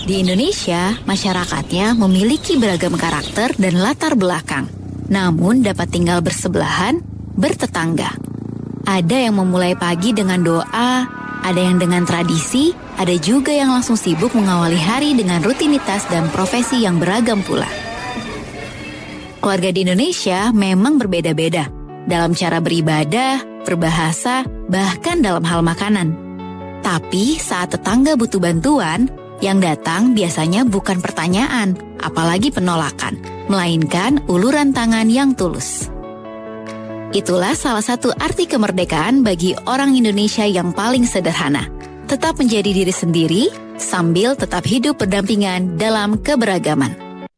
Di Indonesia, masyarakatnya memiliki beragam karakter dan latar belakang, namun dapat tinggal bersebelahan, bertetangga. Ada yang memulai pagi dengan doa, ada yang dengan tradisi, ada juga yang langsung sibuk mengawali hari dengan rutinitas dan profesi yang beragam pula. Keluarga di Indonesia memang berbeda-beda dalam cara beribadah, berbahasa, bahkan dalam hal makanan. Tapi saat tetangga butuh bantuan, yang datang biasanya bukan pertanyaan, apalagi penolakan, melainkan uluran tangan yang tulus. Itulah salah satu arti kemerdekaan bagi orang Indonesia yang paling sederhana. Tetap menjadi diri sendiri, sambil tetap hidup berdampingan dalam keberagaman.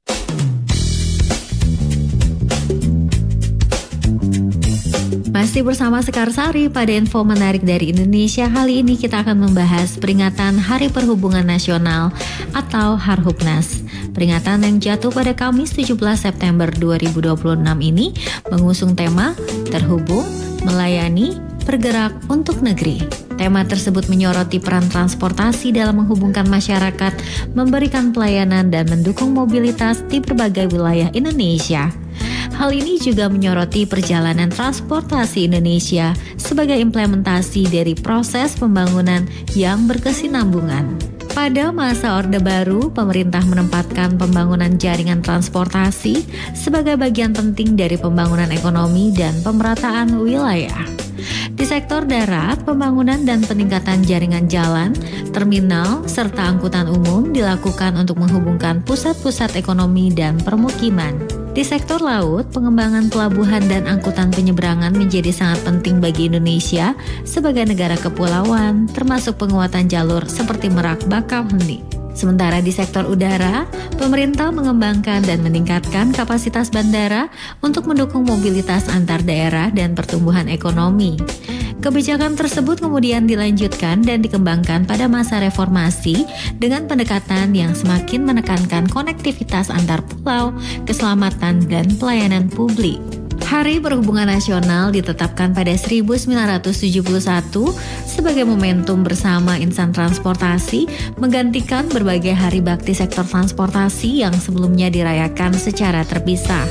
Masih bersama Sekar Sari pada info menarik dari Indonesia. Kali ini kita akan membahas peringatan Hari Perhubungan Nasional atau Harhubnas. Peringatan yang jatuh pada Kamis 17 September 2026 ini mengusung tema Terhubung, Melayani, Bergerak untuk Negeri. Tema tersebut menyoroti peran transportasi dalam menghubungkan masyarakat, memberikan pelayanan dan mendukung mobilitas di berbagai wilayah Indonesia. Hal ini juga menyoroti perjalanan transportasi Indonesia sebagai implementasi dari proses pembangunan yang berkesinambungan. Pada masa Orde Baru, pemerintah menempatkan pembangunan jaringan transportasi sebagai bagian penting dari pembangunan ekonomi dan pemerataan wilayah. Di sektor darat, pembangunan dan peningkatan jaringan jalan, terminal, serta angkutan umum dilakukan untuk menghubungkan pusat-pusat ekonomi dan permukiman. Di sektor laut, pengembangan pelabuhan dan angkutan penyeberangan menjadi sangat penting bagi Indonesia sebagai negara kepulauan, termasuk penguatan jalur seperti Merak Bakauheni. Sementara di sektor udara, pemerintah mengembangkan dan meningkatkan kapasitas bandara untuk mendukung mobilitas antar daerah dan pertumbuhan ekonomi. Kebijakan tersebut kemudian dilanjutkan dan dikembangkan pada masa reformasi dengan pendekatan yang semakin menekankan konektivitas antar pulau, keselamatan, dan pelayanan publik. Hari Perhubungan Nasional ditetapkan pada 1971 sebagai momentum bersama insan transportasi menggantikan berbagai hari bakti sektor transportasi yang sebelumnya dirayakan secara terpisah.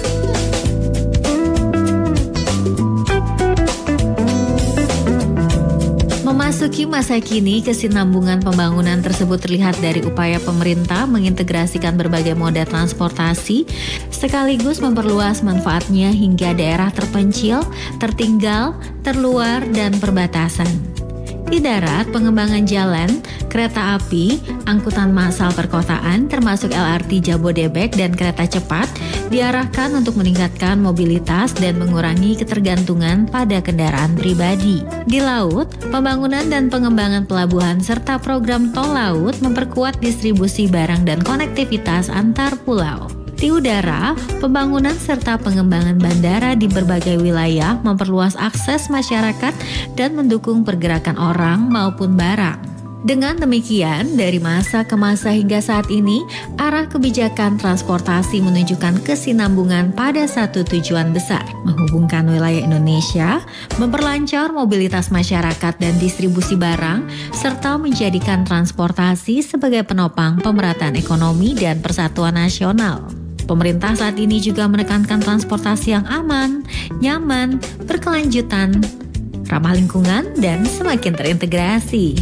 Memasuki masa kini, kesinambungan pembangunan tersebut terlihat dari upaya pemerintah mengintegrasikan berbagai moda transportasi sekaligus memperluas manfaatnya hingga daerah terpencil, tertinggal, terluar, dan perbatasan. Di darat, pengembangan jalan, kereta api, angkutan massal perkotaan termasuk LRT Jabodebek dan kereta cepat diarahkan untuk meningkatkan mobilitas dan mengurangi ketergantungan pada kendaraan pribadi. Di laut, pembangunan dan pengembangan pelabuhan serta program tol laut memperkuat distribusi barang dan konektivitas antar pulau. Di udara, pembangunan serta pengembangan bandara di berbagai wilayah memperluas akses masyarakat dan mendukung pergerakan orang maupun barang. Dengan demikian, dari masa ke masa hingga saat ini, arah kebijakan transportasi menunjukkan kesinambungan pada satu tujuan besar, menghubungkan wilayah Indonesia, memperlancar mobilitas masyarakat dan distribusi barang, serta menjadikan transportasi sebagai penopang pemerataan ekonomi dan persatuan nasional. Pemerintah saat ini juga menekankan transportasi yang aman, nyaman, berkelanjutan, ramah lingkungan, dan semakin terintegrasi.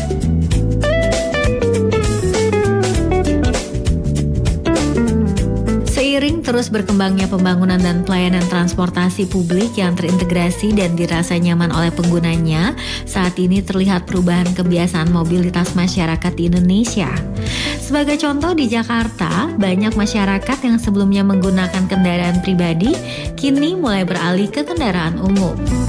Seiring terus berkembangnya pembangunan dan pelayanan transportasi publik yang terintegrasi dan dirasa nyaman oleh penggunanya, saat ini terlihat perubahan kebiasaan mobilitas masyarakat di Indonesia. Sebagai contoh, di Jakarta, banyak masyarakat yang sebelumnya menggunakan kendaraan pribadi, kini mulai beralih ke kendaraan umum.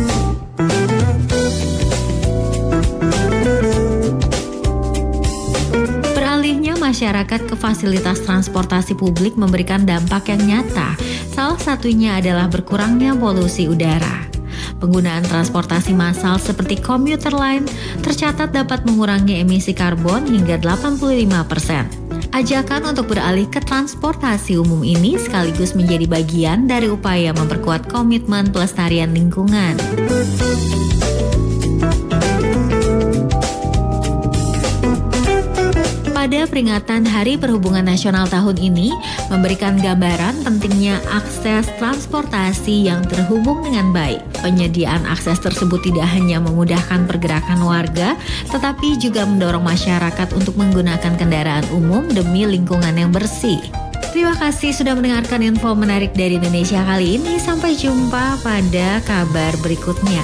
Beralihnya masyarakat ke fasilitas transportasi publik memberikan dampak yang nyata. Salah satunya adalah berkurangnya polusi udara. Penggunaan transportasi massal seperti komuter lain tercatat dapat mengurangi emisi karbon hingga 85%. Ajakan untuk beralih ke transportasi umum ini sekaligus menjadi bagian dari upaya memperkuat komitmen pelestarian lingkungan. pada peringatan Hari Perhubungan Nasional tahun ini memberikan gambaran pentingnya akses transportasi yang terhubung dengan baik. Penyediaan akses tersebut tidak hanya memudahkan pergerakan warga, tetapi juga mendorong masyarakat untuk menggunakan kendaraan umum demi lingkungan yang bersih. Terima kasih sudah mendengarkan info menarik dari Indonesia kali ini. Sampai jumpa pada kabar berikutnya.